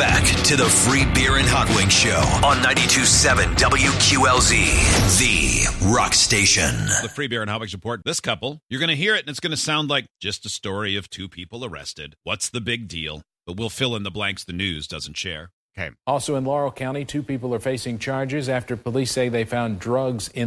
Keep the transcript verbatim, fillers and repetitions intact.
back to the Free Beer and Hot Wings Show on ninety-two point seven W Q L Z, the rock station. The Free Beer and Hot Wings Report. This couple, you're going to hear it, and it's going to sound like just a story of two people arrested. What's the big deal? But we'll fill in the blanks the news doesn't share. Okay. Also in Laurel County, two people are facing charges after police say they found drugs in